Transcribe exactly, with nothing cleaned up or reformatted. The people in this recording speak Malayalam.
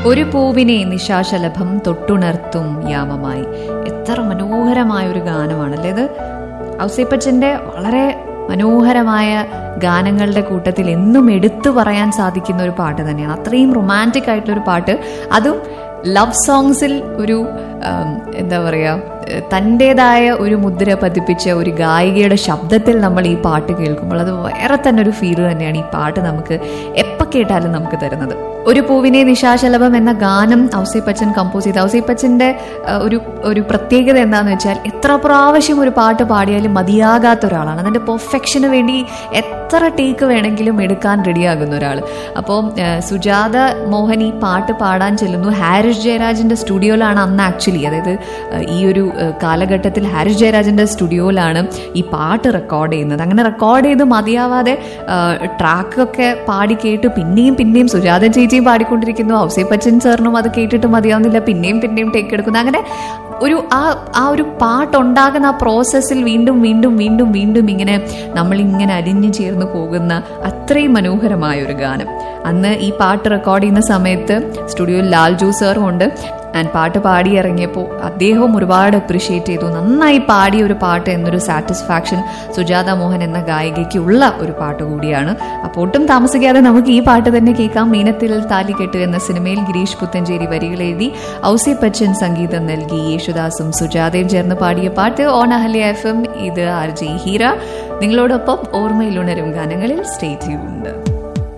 ഒരു പൂവിനെ നിശാശലഭം തൊട്ടുണർത്തും യാമമായി. എത്ര മനോഹരമായ ഒരു ഗാനമാണല്ലേ ഇത്. ഔസേപ്പച്ചൻ്റെ വളരെ മനോഹരമായ ഗാനങ്ങളുടെ കൂട്ടത്തിൽ എന്നും എടുത്തു പറയാൻ സാധിക്കുന്ന ഒരു പാട്ട് തന്നെയാണ്. അത്രയും റൊമാൻറ്റിക് ആയിട്ടുള്ളൊരു പാട്ട്, അതും ലവ് സോങ്സിൽ ഒരു എന്താ പറയുക തൻ്റെതായ ഒരു മുദ്ര പതിപ്പിച്ച ഒരു ഗായികയുടെ ശബ്ദത്തിൽ നമ്മൾ ഈ പാട്ട് കേൾക്കുമ്പോൾ അത് വേറെ തന്നെ ഒരു ഫീൽ തന്നെയാണ് ഈ പാട്ട് നമുക്ക് എപ്പോൾ കേട്ടാലും നമുക്ക് തരുന്നത്. ഒരു പൂവിനെ നിശാശലഭം എന്ന ഗാനം ഔസേപ്പച്ചൻ കമ്പോസ് ചെയ്ത ഔസേപ്പച്ചൻ്റെ ഒരു ഒരു പ്രത്യേകത എന്താണെന്ന് വെച്ചാൽ എത്ര പ്രാവശ്യം ഒരു പാട്ട് പാടിയാലും മതിയാകാത്ത ഒരാളാണ്. അതിൻ്റെ പെർഫെക്ഷന് വേണ്ടി എത്ര ടേക്ക് വേണമെങ്കിലും എടുക്കാൻ റെഡിയാകുന്ന ഒരാൾ. അപ്പോൾ സുജാത മോഹൻ ഈ പാട്ട് പാടാൻ ചെല്ലുന്നു. ഹാരിസ് ജയരാജിൻ്റെ സ്റ്റുഡിയോയിലാണ് അന്ന് ആക്ച്വലി, അതായത് ഈ ഒരു കാലഘട്ടത്തിൽ ഹാരിസ് ജയരാജിൻ്റെ സ്റ്റുഡിയോയിലാണ് ഈ പാട്ട് റെക്കോർഡ് ചെയ്യുന്നത്. അങ്ങനെ റെക്കോർഡ് ചെയ്ത് മതിയാവാതെ ട്രാക്കൊക്കെ പാടി കേട്ട് പിന്നെയും പിന്നെയും സുജാത ചേച്ചിയും പാടിക്കൊണ്ടിരിക്കുന്നു. ഔസേപ്പച്ചൻ സാറിനും അത് കേട്ടിട്ട് മതിയാവുന്നില്ല, പിന്നെയും പിന്നെയും ടേക്ക് എടുക്കുന്നു. അങ്ങനെ ഒരു ആ ആ ഒരു പാട്ടുണ്ടാകുന്ന ആ പ്രോസസ്സിൽ വീണ്ടും വീണ്ടും വീണ്ടും വീണ്ടും ഇങ്ങനെ നമ്മളിങ്ങനെ അലിഞ്ഞു ചേർന്ന് പോകുന്ന അത്രയും മനോഹരമായ ഒരു ഗാനം. അന്ന് ഈ പാട്ട് റെക്കോർഡ് ചെയ്യുന്ന സമയത്ത് സ്റ്റുഡിയോയിൽ ലാൽജു സാറും ഉണ്ട്. ആൻഡ് പാട്ട് പാടി ഇറങ്ങിയപ്പോൾ അദ്ദേഹവും ഒരുപാട് അപ്രിഷ്യേറ്റ് ചെയ്തു. നന്നായി പാടിയ ഒരു പാട്ട് എന്നൊരു സാറ്റിസ്ഫാക്ഷൻ സുജാത മോഹൻ എന്ന ഗായികയ്ക്ക് ഉള്ള ഒരു പാട്ട് കൂടിയാണ്. അപ്പോൾ ഒട്ടും താമസിക്കാതെ നമുക്ക് ഈ പാട്ട് തന്നെ കേൾക്കാം. മീനത്തിൽ താലികെട്ട് എന്ന സിനിമയിൽ ഗിരീഷ് പുത്തഞ്ചേരി വരികൾ എഴുതി ഔസേപ്പച്ചൻ സംഗീതം നൽകി യേശുദാസും സുജാതയും ചേർന്ന് പാടിയ പാട്ട് ഓൺ അഹല്യ എഫ് എം. ഇത് ആർ ജെ ഹീര, നിങ്ങളോടൊപ്പം ഓർമ്മയിലുണരും ഗാനങ്ങളിൽ സ്റ്റേ ട്യൂൺഡ്.